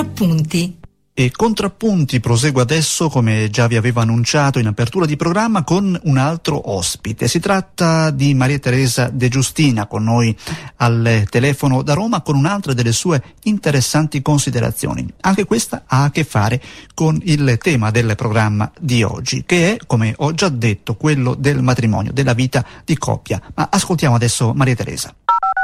Contrappunti. E Contrappunti prosegue adesso, come già vi avevo annunciato in apertura di programma, con un altro ospite. Si tratta di Maria Teresa De Giustina, con noi al telefono da Roma, con un'altra delle sue interessanti considerazioni. Anche questa ha a che fare con il tema del programma di oggi, che è, come ho già detto, quello del matrimonio, della vita di coppia. Ma ascoltiamo adesso Maria Teresa.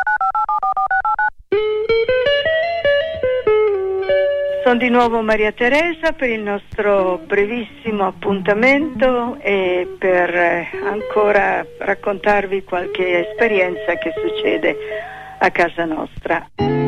Sono di nuovo Maria Teresa per il nostro brevissimo appuntamento e per ancora raccontarvi qualche esperienza che succede a casa nostra.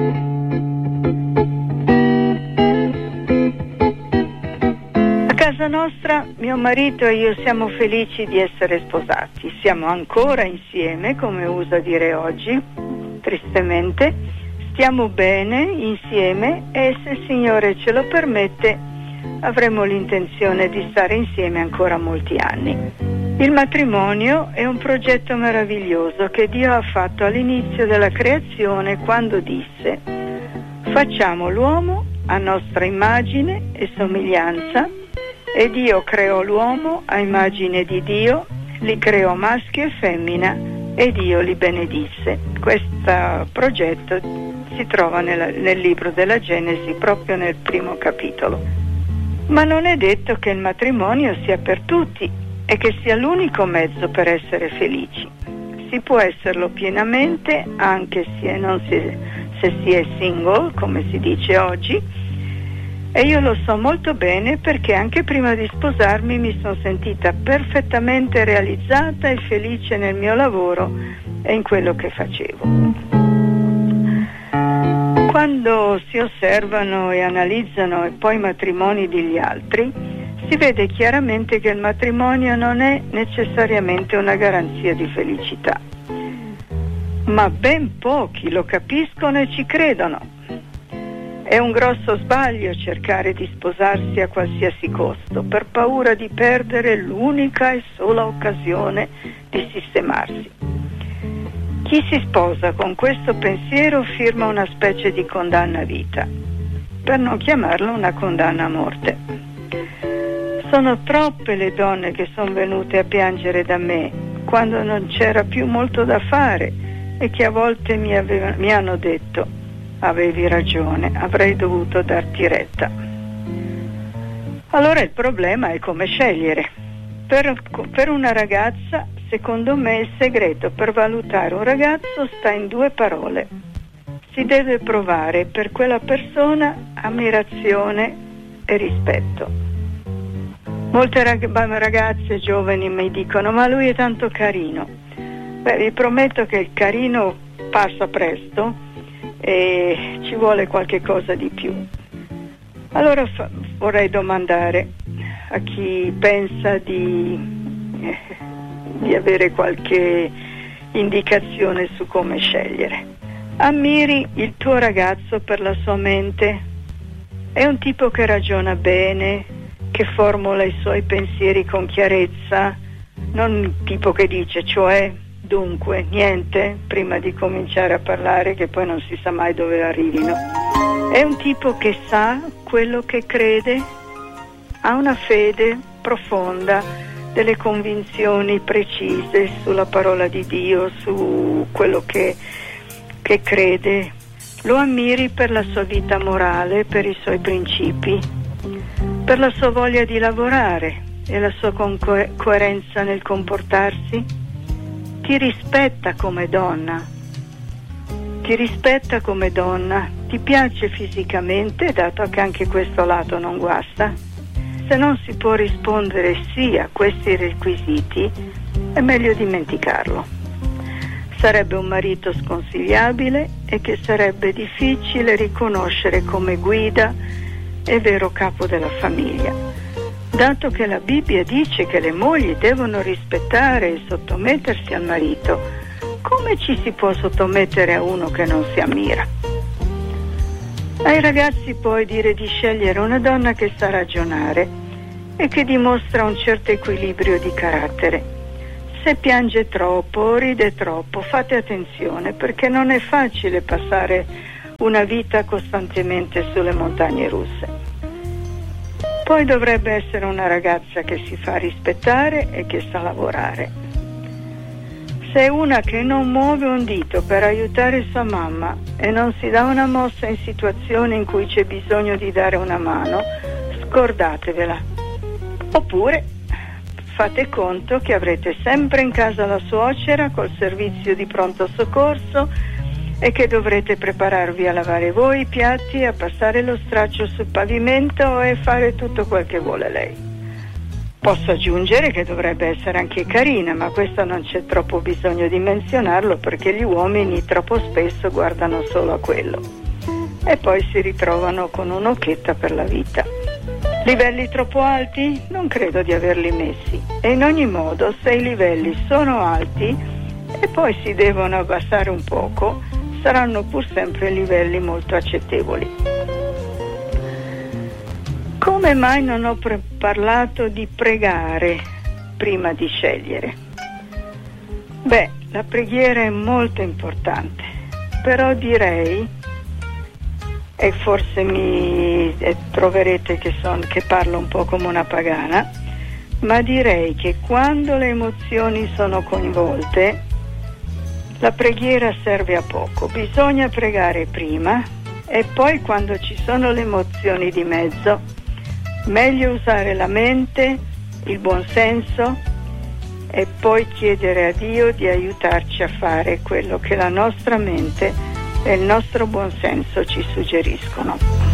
A casa nostra mio marito e io siamo felici di essere sposati. Siamo ancora insieme, come uso dire oggi, tristemente. Stiamo bene insieme e, se il Signore ce lo permette, avremo l'intenzione di stare insieme ancora molti anni. Il matrimonio è un progetto meraviglioso che Dio ha fatto all'inizio della creazione, quando disse: facciamo l'uomo a nostra immagine e somiglianza, e Dio creò l'uomo a immagine di Dio, li creò maschio e femmina e Dio li benedisse. Questo progetto si trova nel libro della Genesi, proprio nel primo capitolo. Ma non è detto che il matrimonio sia per tutti e che sia l'unico mezzo per essere felici. Si può esserlo pienamente anche se si è single, come si dice oggi, e io lo so molto bene perché anche prima di sposarmi mi sono sentita perfettamente realizzata e felice nel mio lavoro e in quello che facevo. Quando si osservano e analizzano e poi i matrimoni degli altri, si vede chiaramente che il matrimonio non è necessariamente una garanzia di felicità. Ma ben pochi lo capiscono e ci credono. È un grosso sbaglio cercare di sposarsi a qualsiasi costo, per paura di perdere l'unica e sola occasione di sistemarsi. Chi si sposa con questo pensiero firma una specie di condanna a vita, per non chiamarlo una condanna a morte. Sono troppe le donne che sono venute a piangere da me quando non c'era più molto da fare e che a volte mi hanno detto: avevi ragione, avrei dovuto darti retta. Allora il problema è come scegliere. Per una ragazza, secondo me, il segreto per valutare un ragazzo sta in due parole: si deve provare per quella persona ammirazione e rispetto. Molte ragazze giovani mi dicono: ma lui è tanto carino. Beh, vi prometto che il carino passa presto e ci vuole qualche cosa di più. Allora vorrei domandare a chi pensa di avere qualche indicazione su come scegliere: ammiri il tuo ragazzo per la sua mente? È un tipo che ragiona bene, che formula i suoi pensieri con chiarezza, non un tipo che dice cioè, dunque, niente, prima di cominciare a parlare, che poi non si sa mai dove arrivino. È un tipo che sa quello che crede, ha una fede profonda, delle convinzioni precise sulla parola di Dio, su quello che crede. Lo ammiri per la sua vita morale, per i suoi principi, per la sua voglia di lavorare e la sua coerenza nel comportarsi. Ti rispetta come donna, ti piace fisicamente, dato che anche questo lato non guasta. Se non si può rispondere sì a questi requisiti, è meglio dimenticarlo. Sarebbe un marito sconsigliabile e che sarebbe difficile riconoscere come guida e vero capo della famiglia. Dato che la Bibbia dice che le mogli devono rispettare e sottomettersi al marito, come ci si può sottomettere a uno che non si ammira? Ai ragazzi puoi dire di scegliere una donna che sa ragionare e che dimostra un certo equilibrio di carattere. Se piange troppo o ride troppo, fate attenzione, perché non è facile passare una vita costantemente sulle montagne russe. Poi dovrebbe essere una ragazza che si fa rispettare e che sa lavorare. Se è una che non muove un dito per aiutare sua mamma e non si dà una mossa in situazioni in cui c'è bisogno di dare una mano, scordatevela. Oppure fate conto che avrete sempre in casa la suocera col servizio di pronto soccorso e che dovrete prepararvi a lavare voi i piatti, a passare lo straccio sul pavimento e fare tutto quel che vuole lei. Posso aggiungere che dovrebbe essere anche carina, ma questo non c'è troppo bisogno di menzionarlo perché gli uomini troppo spesso guardano solo a quello e poi si ritrovano con un'occhietta per la vita. Livelli troppo alti? Non credo di averli messi, e in ogni modo se i livelli sono alti e poi si devono abbassare un poco, saranno pur sempre livelli molto accettevoli. Come mai non ho parlato di pregare prima di scegliere? Beh, la preghiera è molto importante, però direi, e forse mi troverete che parlo un po' come una pagana, ma direi che quando le emozioni sono coinvolte, la preghiera serve a poco. Bisogna pregare prima e poi quando ci sono le emozioni di mezzo, meglio usare la mente, il buon senso e poi chiedere a Dio di aiutarci a fare quello che la nostra mente e il nostro buon senso ci suggeriscono.